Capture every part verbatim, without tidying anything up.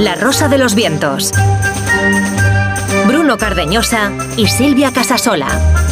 La Rosa de los Vientos. Bruno Cardeñosa y Silvia Casasola.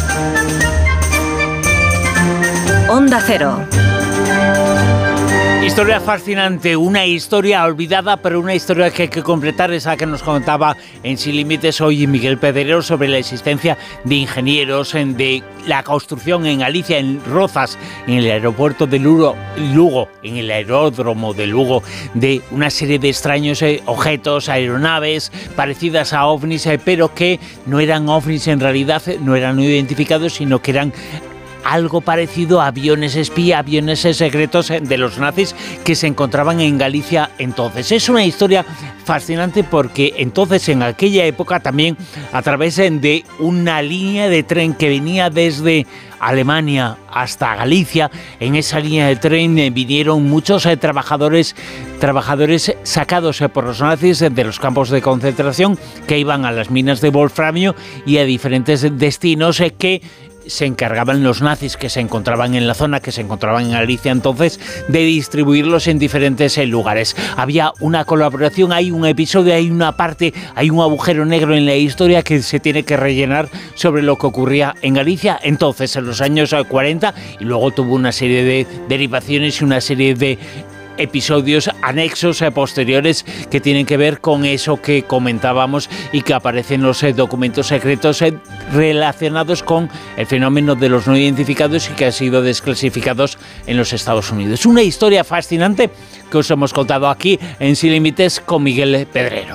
Onda Cero. Historia fascinante, una historia olvidada, pero una historia que hay que completar, esa que nos contaba en Sin Límites hoy Miguel Pedrero sobre la existencia de ingenieros, de la construcción en Galicia, en Rozas, en el aeropuerto de Lugo, Lugo en el aeródromo de Lugo, de una serie de extraños eh, objetos, aeronaves parecidas a ovnis, eh, pero que no eran ovnis en realidad, no eran no identificados, sino que eran algo parecido a aviones espía, aviones secretos de los nazis que se encontraban en Galicia entonces. Es una historia fascinante porque entonces, en aquella época, también a través de una línea de tren que venía desde Alemania hasta Galicia, en esa línea de tren vinieron muchos eh, trabajadores, trabajadores sacados eh, por los nazis de los campos de concentración que iban a las minas de wolframio y a diferentes destinos eh, que se encargaban los nazis que se encontraban en la zona, que se encontraban en Galicia entonces, de distribuirlos en diferentes eh, lugares. Había una colaboración, hay un episodio, hay una parte, hay un agujero negro en la historia que se tiene que rellenar sobre lo que ocurría en Galicia entonces, en los años cuarenta, y luego tuvo una serie de derivaciones y una serie de episodios anexos eh, posteriores que tienen que ver con eso que comentábamos y que aparecen en los eh, documentos secretos eh, relacionados con el fenómeno de los no identificados y que han sido desclasificados en los Estados Unidos. Una historia fascinante que os hemos contado aquí en Sin Límites con Miguel Pedrero.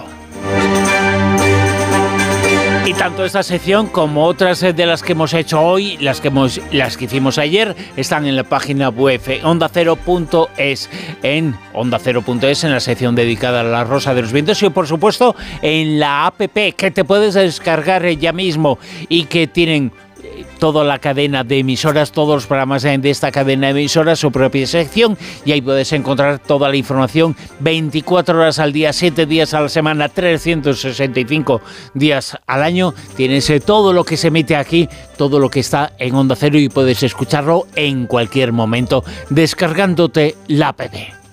Y tanto esta sección como otras de las que hemos hecho hoy, las que hemos, las que hicimos ayer, están en la página web onda cero punto es, en onda cero punto es, en la sección dedicada a la Rosa de los Vientos, y por supuesto en la app que te puedes descargar ya mismo y que tienen toda la cadena de emisoras, todos los programas de esta cadena de emisoras, su propia sección, y ahí puedes encontrar toda la información veinticuatro horas al día, siete días a la semana, trescientos sesenta y cinco días al año. Tienes todo lo que se emite aquí, todo lo que está en Onda Cero, y puedes escucharlo en cualquier momento descargándote la app.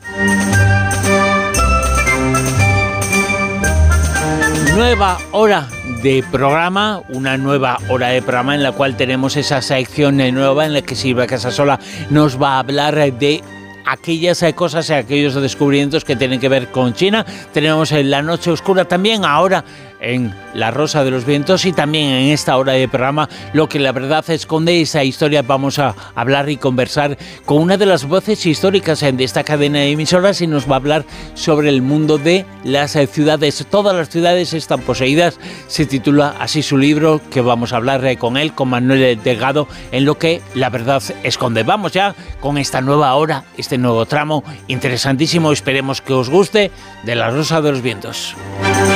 Nueva hora de programa, una nueva hora de programa en la cual tenemos esa sección nueva en la que Silvia Casasola nos va a hablar de aquellas cosas y aquellos descubrimientos que tienen que ver con China. Tenemos en La Noche Oscura también, ahora en La Rosa de los Vientos, y también en esta hora de programa Lo que la verdad esconde. Esa historia vamos a hablar y conversar con una de las voces históricas de esta cadena de emisoras, y nos va a hablar sobre el mundo de las ciudades. Todas las ciudades están poseídas, se titula así su libro, que vamos a hablar con él, con Manuel Delgado, en Lo que la verdad esconde. Vamos ya con esta nueva hora, este nuevo tramo interesantísimo, esperemos que os guste, de La Rosa de los Vientos.